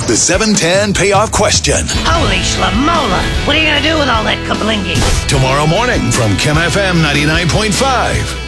The 710 payoff question. Holy shlemola. What are you going to do with all that kablingy? Tomorrow morning from Chem FM 99.5.